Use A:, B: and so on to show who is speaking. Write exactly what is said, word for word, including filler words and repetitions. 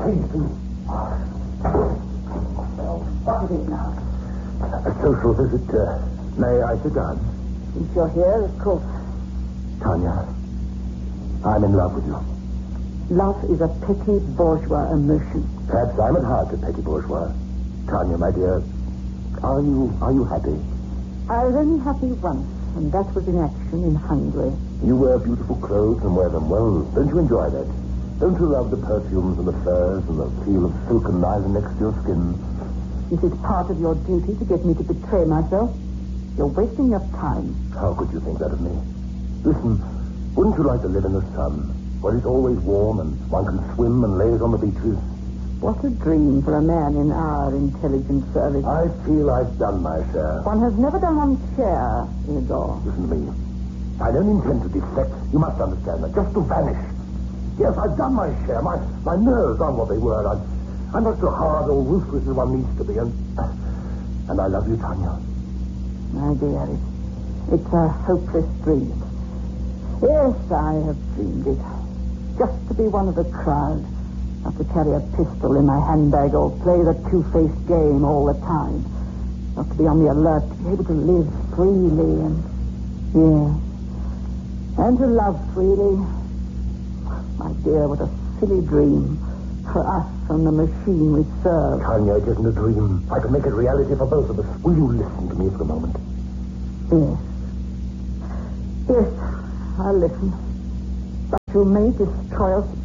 A: Please.
B: Well, what is it now?
A: A social visit. Uh, may I sit down?
B: Since you're here, of course.
A: Tanya, I'm in love with you.
B: Love is a petty bourgeois emotion.
A: Perhaps I'm at heart a petty bourgeois. Tanya, my dear, are you are you happy?
B: I was only happy once, and that was in action in Hungary.
A: You wear beautiful clothes and wear them well. Don't you enjoy that? Don't you love the perfumes and the furs and the feel of silken knives next to your skin?
B: Is it part of your duty to get me to betray myself? You're wasting your time.
A: How could you think that of me? Listen, wouldn't you like to live in the sun, where it's always warm and one can swim and laze on the beaches?
B: What a dream for a man in our intelligence service.
A: I feel I've done my share.
B: One has never done one's share, Igor.
A: Listen to me. I don't intend to defect. You must understand that. Just to vanish. Yes, I've done my share. My my nerves aren't what they were. I'm, I'm not so hard or ruthless as one needs to be. And, and I love you, Tanya.
B: My dear, it's, it's a hopeless dream. Yes, I have dreamed it. Just to be one of the crowd. Not to carry a pistol in my handbag or play the two-faced game all the time. Not to be on the alert, to be able to live freely and... yeah. And to love freely. My dear, what a silly dream. For us and the machine we serve.
A: Tanya, it isn't a dream. I can make it reality for both of us. Will you listen to me for a moment?
B: Yes. Yes, I'll listen. But you may destroy us